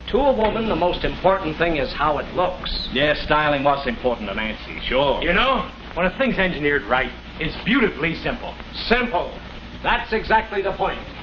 To a woman, the most important thing is how it looks. Yes, styling was important to Nancy, sure. You know, when a thing's engineered right, it's beautifully simple. Simple. That's exactly the point.